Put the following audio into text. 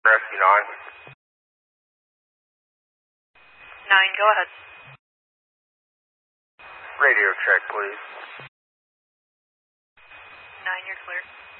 Rescue 9. 9, go ahead. Radio check, please. 9, you're clear.